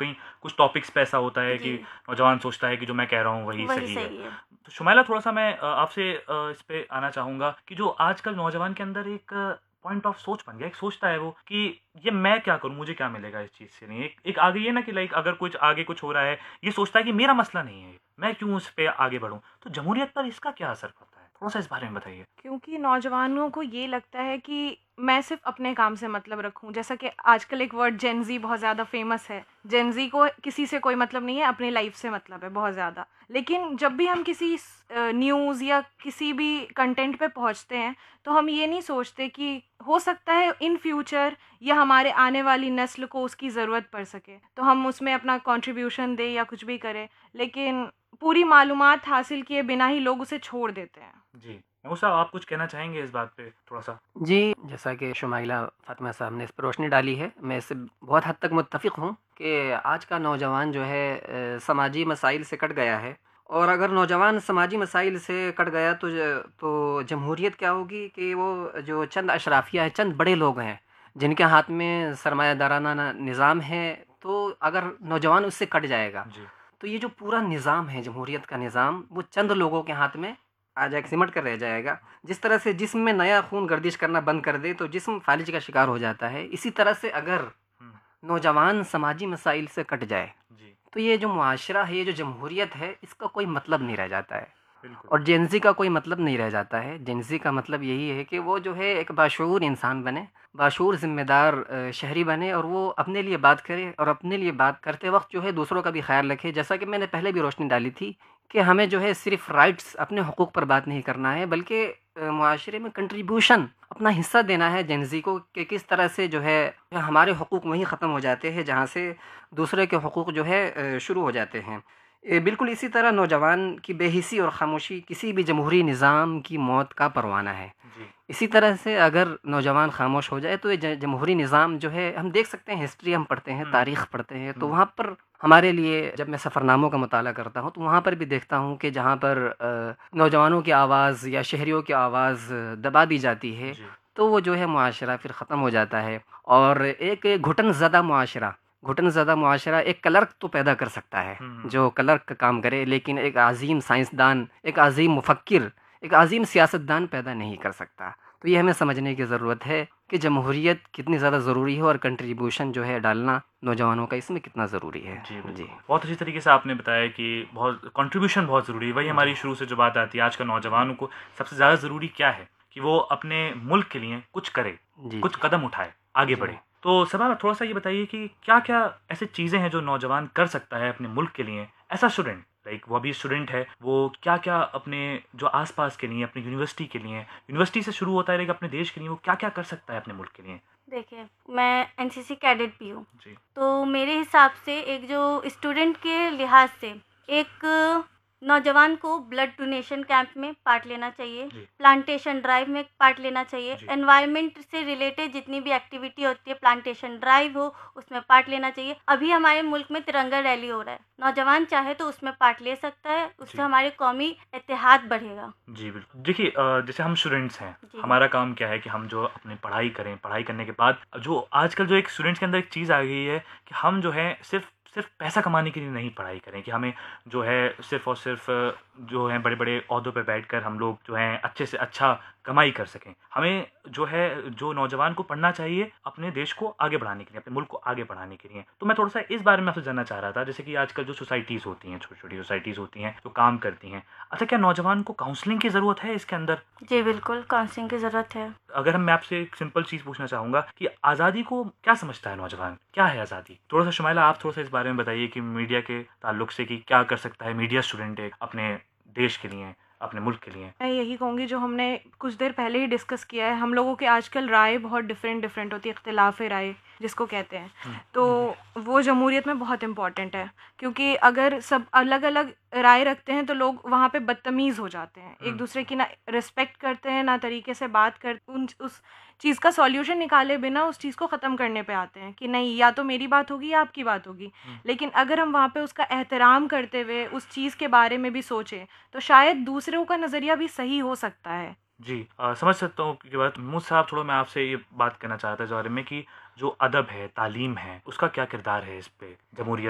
कहीं कुछ टॉपिक्स पे ऐसा होता है कि जी नौजवान सोचता है कि जो मैं कह रहा हूँ वही वही सही है। सही है। तो शुमाइला, थोड़ा-सा मैं आपसे इस पे आना चाहूँगा कि जो आजकल नौजवान के अंदर एक पॉइंट ऑफ सोच बन गया, एक सोचता है वो कि ये मैं क्या करूँ, मुझे क्या मिलेगा इस चीज़ से? नहीं, एक एक आ गई है ना कि लाइक अगर कुछ आगे कुछ हो रहा है, ये सोचता है कि मेरा मसला नहीं है, मैं क्यों उस पे आगे बढ़ूँ? तो जमहूरियत पर इसका क्या असर पड़ता है? थोड़ा-सा इस बारे में बताइए। क्योंकि नौजवानों को ये लगता है कि मैं सिर्फ अपने काम से मतलब रखूं, जैसा कि आजकल एक वर्ड जेनजी बहुत ज़्यादा फेमस है। जेनजी को किसी से कोई मतलब नहीं है, अपनी लाइफ से मतलब है बहुत ज़्यादा। लेकिन जब भी हम किसी न्यूज़ या किसी भी कंटेंट पे पहुंचते हैं, तो हम ये नहीं सोचते कि हो सकता है इन फ्यूचर या हमारे आने वाली नस्ल को उसकी ज़रूरत पड़ सके, तो हम उसमें अपना कंट्रीब्यूशन दें या कुछ भी करें। लेकिन पूरी मालूमात हासिल किए बिना ही लोग उसे छोड़ देते हैं। जी। महमूद साहब, आप कुछ कहना चाहेंगे इस बात पे थोड़ा-सा? जी, जैसा कि शुमाइला फ़ातिमा साहब ने इस पे रोशनी डाली है, मैं इससे बहुत हद तक मुत्तफ़िक़ हूँ कि आज का नौजवान जो है समाजी मसाइल से कट गया है। और अगर नौजवान समाजी मसाइल से कट गया तो जमहूरियत क्या होगी कि वो जो चंद अशराफ़िया हैं, चंद बड़े लोग हैं, जिनके हाथ में सरमायादाराना निज़ाम है, तो अगर नौजवान उससे कट जाएगा, जी। तो ये जो पूरा निज़ाम है, जमहूरियत का निज़ाम, वो चंद लोगों के हाथ में आ जाएगा, सिमट कर रह जाएगा। जिस तरह से जिस्म में नया खून गर्दिश करना बंद कर दे तो जिस्म फालिज का शिकार हो जाता है, इसी तरह से अगर हुँ। नौजवान समाजी मसाइल से कट जाए, जी, तो ये जो मुआशरा है, ये जो जमहूरियत है, इसका कोई मतलब नहीं रह जाता है। बिल्कुल। और जेन ज़ी का कोई मतलब नहीं रह जाता है। जेन ज़ी का मतलब यही है कि वो जो है एक बाशऊर इंसान बने, बाशऊर ज़िम्मेदार शहरी बने, और वो अपने लिए बात करे और अपने लिए बात करते वक़्त जो है दूसरों का भी ख़्याल रखे। जैसा कि मैंने पहले भी रोशनी डाली थी कि हमें जो है सिर्फ़ राइट्स, अपने हुकूक पर बात नहीं करना है, बल्कि मुआशरे में कंट्रीब्यूशन, अपना हिस्सा देना है जेन ज़ी को, कि किस तरह से जो है हमारे हुकूक वहीं ख़त्म हो जाते हैं जहाँ से दूसरे के हुकूक जो है शुरू हो जाते हैं। बिल्कुल इसी तरह नौजवान की बेहिसी और खामोशी किसी भी जमहूरी निज़ाम की मौत का परवाना है। जी। इसी तरह से अगर नौजवान खामोश हो जाए तो ये जमहूरी निज़ाम जो है, हम देख सकते हैं, हिस्ट्री हम पढ़ते हैं, हुँ, तारीख़ पढ़ते हैं, तो हुँ। वहाँ पर हमारे लिए, जब मैं सफ़रनामों का मुताला करता हूँ, तो वहाँ पर भी देखता हूँ कि जहाँ पर नौजवानों की आवाज़ या शहरियों की आवाज़ दबा दी जाती है, जी। तो वो जो है मुआशरा फिर ख़त्म हो जाता है। और एक घुटन ज़दा मुआशरा एक क्लर्क तो पैदा कर सकता है, हुँ, हुँ, जो क्लर्क का काम करे, लेकिन एक अज़ीम साइंसदान, एक अज़ीम मुफ़क्किर, एक अज़ीम सियासतदान पैदा नहीं कर सकता। तो ये हमें समझने की ज़रूरत है कि जमहूरियत कितनी ज़्यादा ज़रूरी है और कंट्रीब्यूशन जो है डालना नौजवानों का इसमें कितना ज़रूरी है। जी, जी। बिल्कुल। बहुत अच्छी तरीके से आपने बताया कि बहुत कंट्रीब्यूशन बहुत ज़रूरी है। वही जी। हमारी शुरू से जो बात आती है, आज का नौजवानों को सबसे ज़्यादा ज़रूरी क्या है कि वो अपने मुल्क के लिए कुछ करे, जी, कुछ जी। कदम उठाए, आगे जी। बढ़े। तो सबा थोड़ा-सा ये बताइए कि क्या-क्या ऐसी चीज़ें हैं जो नौजवान कर सकता है अपने मुल्क के लिए? ऐसा स्टूडेंट, लाइक वो अभी स्टूडेंट है, वो क्या-क्या अपने जो आस-पास के लिए, अपनी यूनिवर्सिटी के लिए, यूनिवर्सिटी से शुरू होता है लेकिन अपने देश के लिए वो क्या-क्या कर सकता है अपने मुल्क के लिए? देखिए, मैं एनसीसी कैडेट भी हूँ, जी। तो मेरे हिसाब से एक जो स्टूडेंट के लिहाज से एक नौजवान को ब्लड डोनेशन कैंप में पार्ट लेना चाहिए, जी, प्लांटेशन ड्राइव में पार्ट लेना चाहिए, जी। एनवायरनमेंट से रिलेटेड जितनी भी एक्टिविटी होती है, प्लांटेशन ड्राइव हो, उसमें पार्ट लेना चाहिए। अभी हमारे मुल्क में तिरंगा रैली हो रहा है, नौजवान चाहे तो उसमें पार्ट ले सकता है, उससे जी। हमारे कौमी इत्तेहाद बढ़ेगा। जी, बिल्कुल। देखिए जैसे हम स्टूडेंट्स हैं, जी। हमारा काम क्या है कि हम जो अपनी पढ़ाई करें, पढ़ाई करने के बाद जो आजकल जो एक स्टूडेंट्स के अंदर एक चीज़ आ गई है कि हम जो है सिर्फ़ सिर्फ़ पैसा कमाने के लिए नहीं पढ़ाई करें, कि हमें जो है सिर्फ़ और सिर्फ़ जो है बड़े-बड़े ओहदों पे बैठकर हम लोग जो हैं अच्छे से अच्छा कमाई कर सकें। हमें जो है, जो नौजवान को पढ़ना चाहिए अपने देश को आगे बढ़ाने के लिए, अपने मुल्क को आगे बढ़ाने के लिए। तो मैं थोड़ा-सा इस बारे में आपसे जानना चाह रहा था, जैसे कि आजकल जो सोसाइटीज़ होती हैं, छोटी-छोटी सोसाइटीज़ होती हैं, जो काम करती हैं। अच्छा, क्या नौजवान को काउंसलिंग की ज़रूरत है इसके अंदर? जी, बिल्कुल काउंसलिंग की ज़रूरत है। अगर मैं आपसे एक सिंपल चीज़ पूछना चाहूँगा कि आज़ादी को क्या समझता है नौजवान? क्या है आज़ादी? थोड़ा-सा शुमाइला, आप थोड़ा-सा इस बारे में बताइए कि मीडिया के ताल्लुक से कि क्या कर सकता है मीडिया स्टूडेंट एक अपने देश के लिए, अपने मुल्क के लिए? मैं यही कहूँगी, जो हमने कुछ देर पहले ही डिस्कस किया है, हम लोगों के आजकल राय बहुत डिफरेंट डिफरेंट होती है, इख्तिलाफ़ राय जिसको कहते हैं। हुँ, तो वो जमहूरियत में बहुत इम्पॉर्टेंट है, क्योंकि अगर सब अलग अलग राय रखते हैं तो लोग वहाँ पे बदतमीज़ हो जाते हैं, एक हुँ, दूसरे की ना रिस्पेक्ट करते हैं, ना तरीके से बात कर उस चीज़ का सॉल्यूशन निकाले बिना उस चीज़ को ख़त्म करने पे आते हैं कि नहीं, या तो मेरी बात होगी या आपकी बात होगी। हुँ। लेकिन अगर हम वहाँ पे उसका एहतराम करते हुए उस चीज़ के बारे में भी सोचें, तो शायद दूसरों का नज़रिया भी सही हो सकता है। जी, समझ सकता हूँ आपकी बात। मुझ साहब, थोड़ा मैं आपसे ये बात करना चाहता था इस बारे में कि जो अदब है, तालीम है, उसका क्या किरदार है इस पे जमहूरियत